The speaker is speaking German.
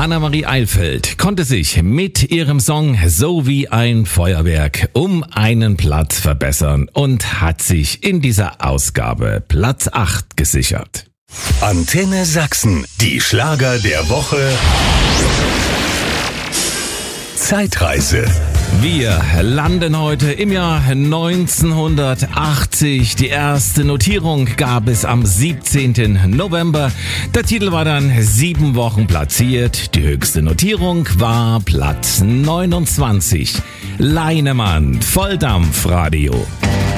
Annemarie Eilfeld konnte sich mit ihrem Song So wie ein Feuerwerk um einen Platz verbessern und hat sich in dieser Ausgabe Platz 8 gesichert. Antenne Sachsen, die Schlager der Woche. Zeitreise. Wir landen heute im Jahr 1980. Die erste Notierung gab es am 17. November. Der Titel war dann 7 Wochen platziert. Die höchste Notierung war Platz 29. Leinemann, Volldampfradio.